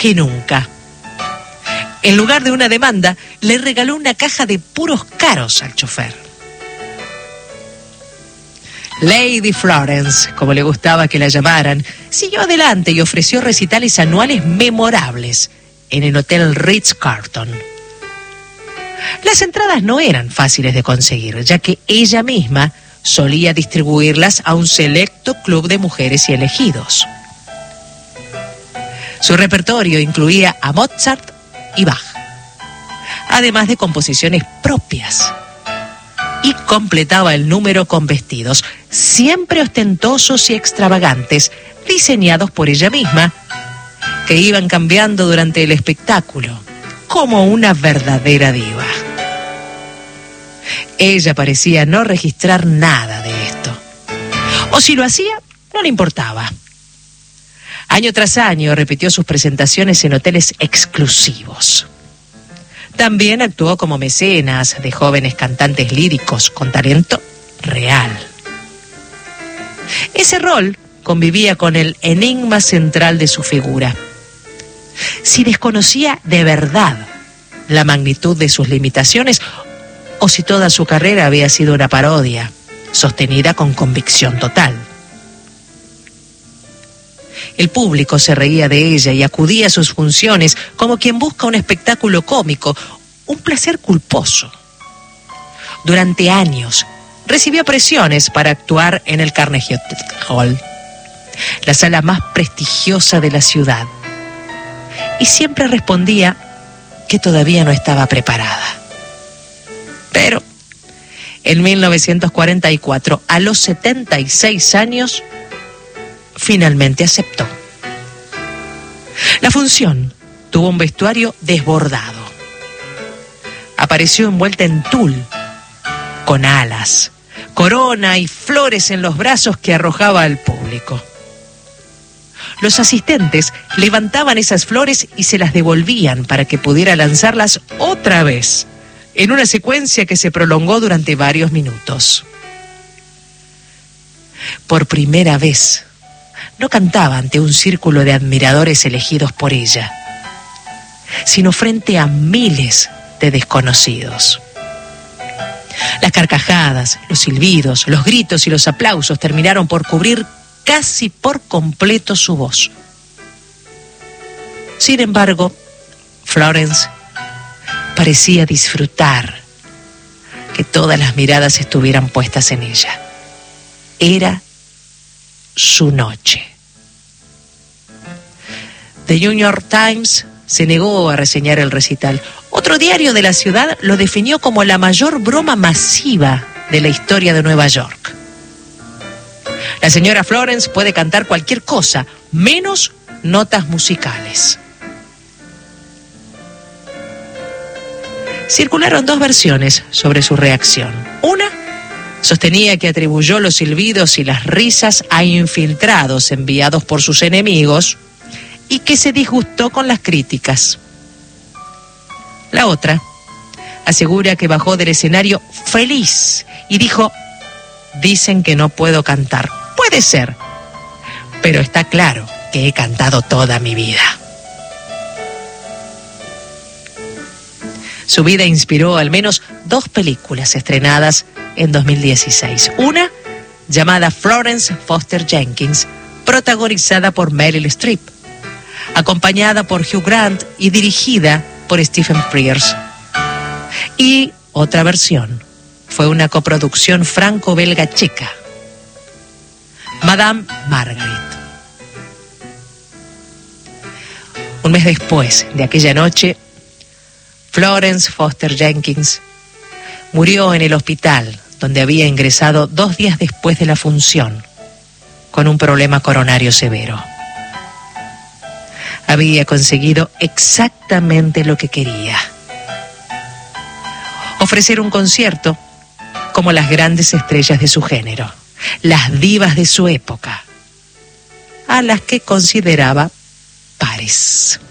que nunca. En lugar de una demanda, le regaló una caja de puros caros al chofer. Lady Florence, como le gustaba que la llamaran, siguió adelante y ofreció recitales anuales memorables en el Hotel Ritz-Carlton. Las entradas no eran fáciles de conseguir, ya que ella misma solía distribuirlas a un selecto club de mujeres y elegidos. Su repertorio incluía a Mozart y Bach, además de composiciones propias, y completaba el número con vestidos, siempre ostentosos y extravagantes, diseñados por ella misma, que iban cambiando durante el espectáculo, como una verdadera diva. Ella parecía no registrar nada de esto, o si lo hacía, no le importaba. Año tras año repitió sus presentaciones en hoteles exclusivos. También actuó como mecenas de jóvenes cantantes líricos con talento real. Ese rol convivía con el enigma central de su figura. Si desconocía de verdad la magnitud de sus limitaciones o si toda su carrera había sido una parodia, sostenida con convicción total. El público se reía de ella y acudía a sus funciones como quien busca un espectáculo cómico, un placer culposo. Durante años recibió presiones para actuar en el Carnegie Hall, la sala más prestigiosa de la ciudad, y siempre respondía que todavía no estaba preparada. Pero en 1944, a los 76 años, finalmente aceptó. La función tuvo un vestuario desbordado. Apareció envuelta en tul, con alas, corona y flores en los brazos que arrojaba al público. Los asistentes levantaban esas flores y se las devolvían para que pudiera lanzarlas otra vez, en una secuencia que se prolongó durante varios minutos. Por primera vez, no cantaba ante un círculo de admiradores elegidos por ella, sino frente a miles de desconocidos. Las carcajadas, los silbidos, los gritos y los aplausos terminaron por cubrir casi por completo su voz. Sin embargo, Florence parecía disfrutar que todas las miradas estuvieran puestas en ella. Era su noche. The New York Times se negó a reseñar el recital. Otro diario de la ciudad lo definió como la mayor broma masiva de la historia de Nueva York. La señora Florence puede cantar cualquier cosa, menos notas musicales. Circularon dos versiones sobre su reacción. Una sostenía que atribuyó los silbidos y las risas a infiltrados enviados por sus enemigos y que se disgustó con las críticas. La otra asegura que bajó del escenario feliz y dijo: dicen que no puedo cantar. Puede ser, pero está claro que he cantado toda mi vida. Su vida inspiró al menos 2 películas estrenadas en 2016. Una llamada Florence Foster Jenkins, protagonizada por Meryl Streep, acompañada por Hugh Grant y dirigida por Stephen Frears. Y otra versión fue una coproducción franco-belga checa, Madame Margaret. Un mes después de aquella noche, Florence Foster Jenkins murió en el hospital donde había ingresado 2 días después de la función, con un problema coronario severo. Había conseguido exactamente lo que quería: ofrecer un concierto como las grandes estrellas de su género, las divas de su época, a las que consideraba pares.